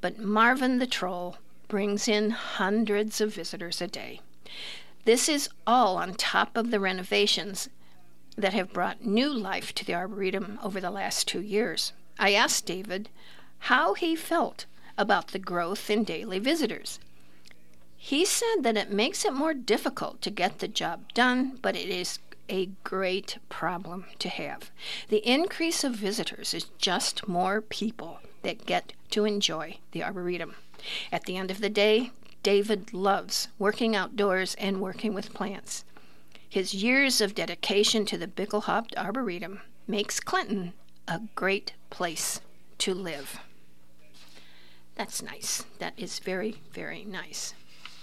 but Marvin the Troll brings in hundreds of visitors a day. This is all on top of the renovations that have brought new life to the Arboretum over the last 2 years. I asked David how he felt about the growth in daily visitors. He said that it makes it more difficult to get the job done, but it is a great problem to have. The increase of visitors is just more people that get to enjoy the Arboretum. At the end of the day, David loves working outdoors and working with plants. His years of dedication to the Bickelhaupt Arboretum makes Clinton a great place to live. That's nice. That is very, very nice.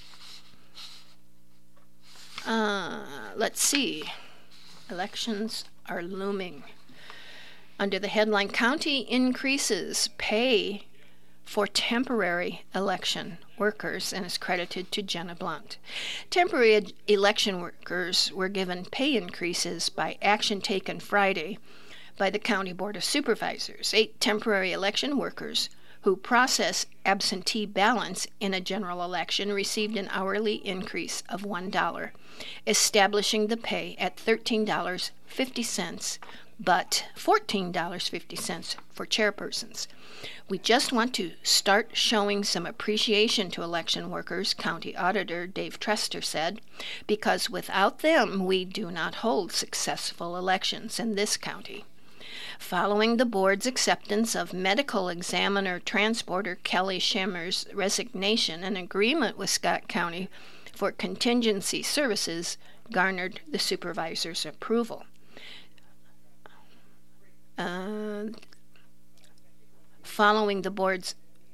Let's see. Elections are looming. Under the headline, County increases pay for temporary election workers, and is credited to Jenna Blunt. Temporary election workers were given pay increases by action taken Friday by the County Board of Supervisors. 8 temporary election workers who process absentee ballots in a general election received an hourly increase of $1, establishing the pay at $13.50, but $14.50 for chairpersons. We just want to start showing some appreciation to election workers, County Auditor Dave Trester said, because without them we do not hold successful elections in this county. Following the board's acceptance of medical examiner transporter Kelly Schimmer's resignation, an agreement with Scott County for contingency services garnered the supervisor's approval. Following the board's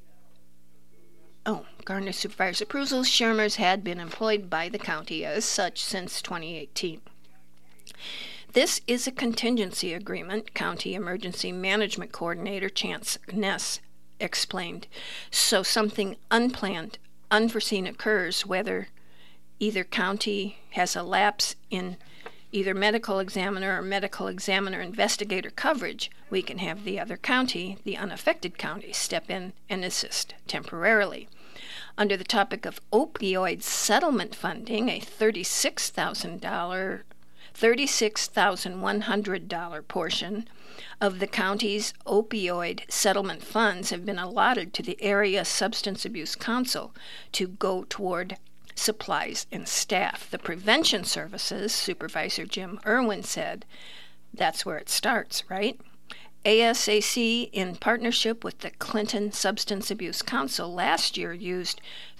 garner supervisor's approval, Schirmers had been employed by the county as such since 2018. This is a contingency agreement, County Emergency Management Coordinator Chance Ness explained. So something unplanned, unforeseen occurs, whether either county has a lapse in either medical examiner or medical examiner investigator coverage, we can have the other county, the unaffected county, step in and assist temporarily. Under the topic of opioid settlement funding, a $36,100 portion of the county's opioid settlement funds have been allotted to the Area Substance Abuse Council to go toward supplies and staff. The prevention services, Supervisor Jim Irwin said, that's where it starts, right? ASAC, in partnership with the Clinton Substance Abuse Council, last year used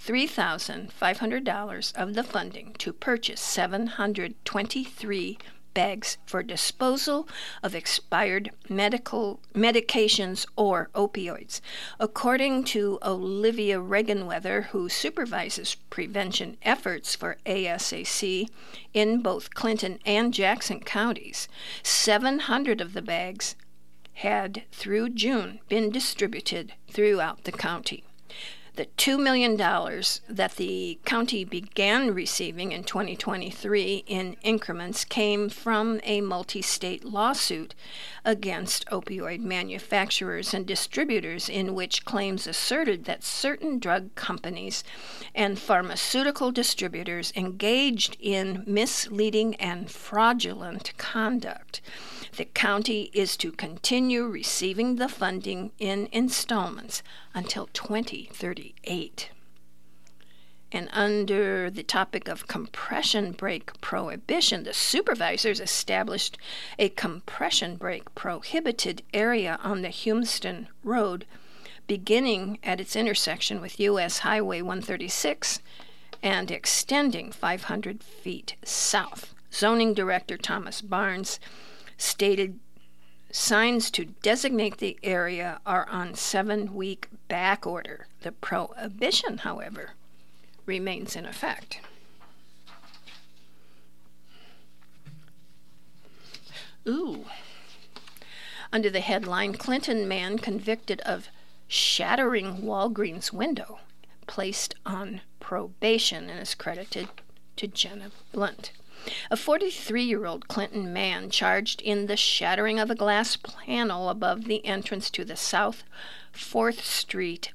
$3,500 of the funding to purchase 723 bags for disposal of expired medications or opioids. According to Olivia Regenweather, who supervises prevention efforts for ASAC in both Clinton and Jackson counties, 700 of the bags had, through June, been distributed throughout the county. The $2 million that the county began receiving in 2023 in increments came from a multi-state lawsuit against opioid manufacturers and distributors, in which claims asserted that certain drug companies and pharmaceutical distributors engaged in misleading and fraudulent conduct. The county is to continue receiving the funding in installments until 2038. And under the topic of compression brake prohibition, the supervisors established a compression brake prohibited area on the Humston Road, beginning at its intersection with U.S. Highway 136 and extending 500 feet south. Zoning Director Thomas Barnes stated signs to designate the area are on 7-week back order. The prohibition, however, remains in effect. Under the headline, Clinton man convicted of shattering Walgreens window placed on probation, and is credited to Jenna Blunt. A 43-year-old Clinton man charged in the shattering of a glass panel above the entrance to the South 4th Street